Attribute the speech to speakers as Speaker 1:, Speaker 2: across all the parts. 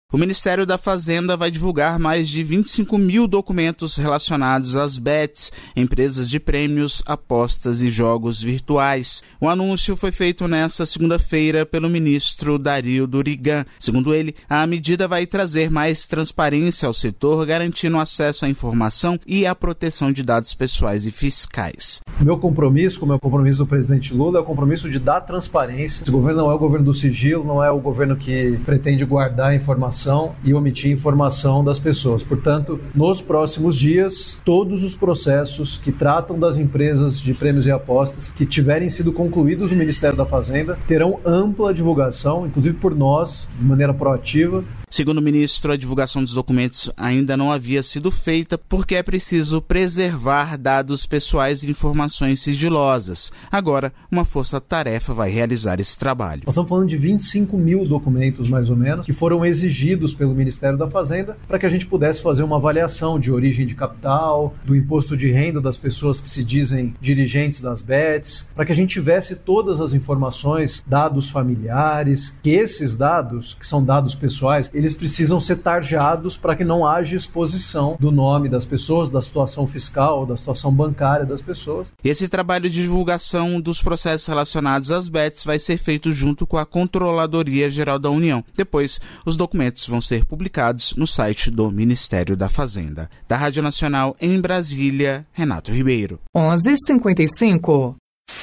Speaker 1: O Ministério da Fazenda vai divulgar mais de 25 mil documentos relacionados às bets, empresas de prêmios, apostas e jogos virtuais. O anúncio foi feito nesta segunda-feira pelo ministro Dario Durigan. Segundo ele, a medida vai trazer mais transparência ao setor, garantindo acesso à informação e à proteção de dados pessoais e fiscais.
Speaker 2: O meu compromisso, como é o compromisso do presidente Lula, é o compromisso de dar transparência. Esse governo não é o governo do sigilo, não é o governo que pretende guardar informação e omitir informação das pessoas. Portanto, nos próximos dias, todos os processos que tratam das empresas de prêmios e apostas que tiverem sido concluídos no Ministério da Fazenda terão ampla divulgação, inclusive por nós, de maneira proativa.
Speaker 1: Segundo o ministro, a divulgação dos documentos ainda não havia sido feita porque é preciso preservar dados pessoais e informações sigilosas. Agora, uma força-tarefa vai realizar esse trabalho.
Speaker 2: Nós estamos falando de 25 mil documentos, mais ou menos, que foram exigidos pelo Ministério da Fazenda para que a gente pudesse fazer uma avaliação de origem de capital, do imposto de renda das pessoas que se dizem dirigentes das bets, para que a gente tivesse todas as informações, dados familiares, que esses dados, que são dados pessoais, eles precisam ser tarjados para que não haja exposição do nome das pessoas, da situação fiscal, da situação bancária das pessoas.
Speaker 1: Esse trabalho de divulgação dos processos relacionados às bets vai ser feito junto com a Controladoria Geral da União. Depois, os documentos vão ser publicados no site do Ministério da Fazenda. Da Rádio Nacional em Brasília, Renato Ribeiro.
Speaker 3: 11h55.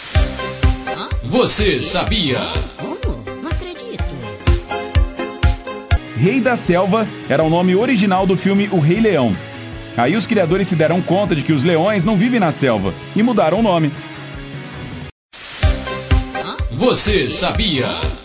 Speaker 4: Você sabia?
Speaker 5: Rei da Selva era o nome original do filme O Rei Leão. Aí os criadores se deram conta de que os leões não vivem na selva e mudaram o nome.
Speaker 4: Você sabia?